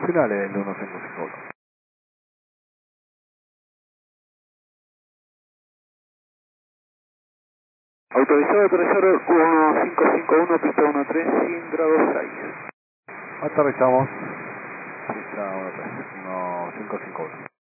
Finales del 1551. Autorizado aterrizar 1551, pista 13, Indra 26. Aterrizamos. Pista 13, 1551.